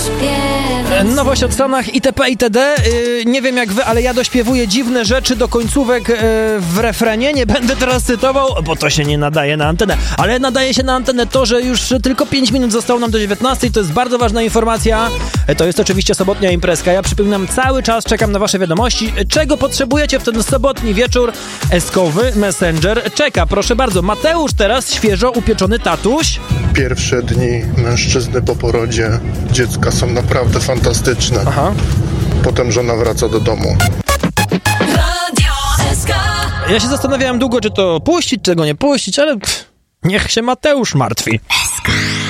Nowość od Stanach itp. itd. Nie wiem jak wy, ale ja dośpiewuję dziwne rzeczy do końcówek w refrenie. Nie będę teraz cytował, bo to się nie nadaje na antenę. Ale nadaje się na antenę to, że już tylko 5 minut zostało nam do 19. To jest bardzo ważna informacja. To jest oczywiście sobotnia imprezka. Ja przypominam, cały czas czekam na wasze wiadomości. Czego potrzebujecie w ten sobotni wieczór? Eskowy Messenger czeka. Proszę bardzo. Mateusz teraz, świeżo upieczony tatuś. Pierwsze dni mężczyzny po porodzie dziecka są naprawdę fantastyczne. Aha. Potem żona wraca do domu. Ja się zastanawiałem długo, czy to puścić, czy tego nie puścić, ale niech się Mateusz martwi.